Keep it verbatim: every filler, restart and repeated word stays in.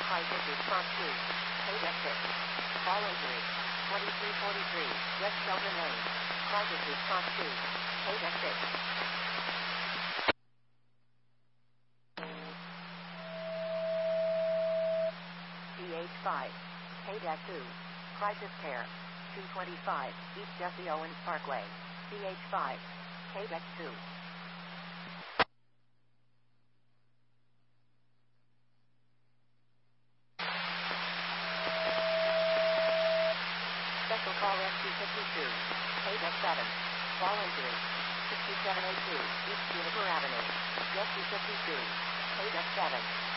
Crisis Response two. K six. Fall injury. twenty-three forty-three. West Shelburne Lane. Crisis Response two. K six. D H five. K two. Crisis Care. two twenty-five. East Jesse Owens Parkway. D H five. K two. Special Call Rescue fifty-two. K seven. Fall injury. sixty-seven oh two. East Juniper Avenue. Rescue fifty-two. K seven.